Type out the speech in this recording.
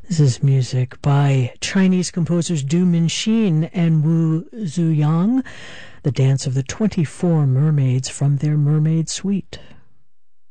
This is music by Chinese composers Du Minxin and Wu Zuyang, the dance of the 24 mermaids from their Mermaid Suite.